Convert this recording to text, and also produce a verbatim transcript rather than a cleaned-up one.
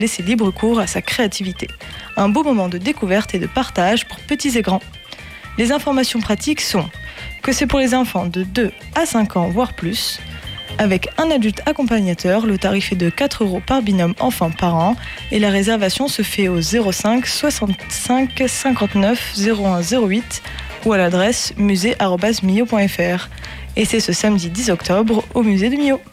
laisser libre cours à sa créativité. Un beau moment de découverte et de partage pour petits et grands. Les informations pratiques sont que c'est pour les enfants de deux à cinq ans, voire plus. Avec un adulte accompagnateur, le tarif est de quatre euros par binôme enfant par an et la réservation se fait au zéro cinq soixante-cinq cinquante-neuf zéro un zéro huit ou à l'adresse musée arobase millau point f r. Et c'est ce samedi dix octobre au musée de Millau.